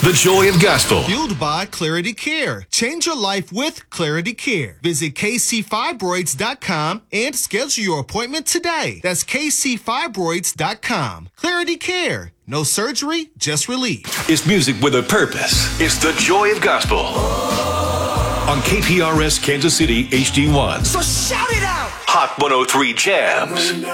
The Joy of Gospel. Fueled by Clarity Care. Change your life with Clarity Care. Visit kcfibroids.com and schedule your appointment today. That's kcfibroids.com. Clarity Care. No surgery, just relief. It's music with a purpose. It's The Joy of Gospel. On KPRS Kansas City HD1. So shout it out! Hot 103 Jams.